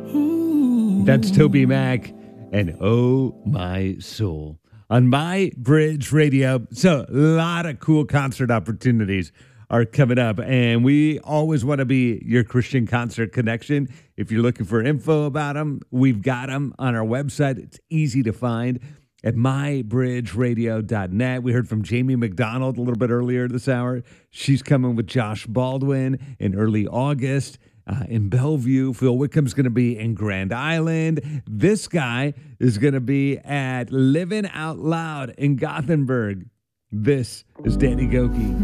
That's Toby Mac and Oh My Soul on My Bridge Radio. So a lot of cool concert opportunities are coming up, and we always want to be your Christian concert connection. If you're looking for info about them, we've got them on our website. It's easy to find at mybridgeradio.net. We heard from Jamie McDonald a little bit earlier this hour. She's coming with Josh Baldwin in early August. In Bellevue. Phil Wickham's going to be in Grand Island. This guy is going to be at Living Out Loud in Gothenburg. This is Danny Gokey.